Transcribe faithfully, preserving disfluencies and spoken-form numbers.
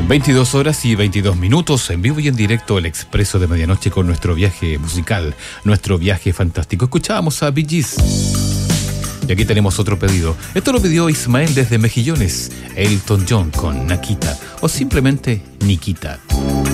veintidós horas y veintidós minutos, en vivo y en directo, el Expreso de Medianoche con nuestro viaje musical, nuestro viaje fantástico. Escuchábamos a Bee Gees. Y aquí tenemos otro pedido. Esto lo pidió Ismael desde Mejillones, Elton John con Nakita, o simplemente Nikita.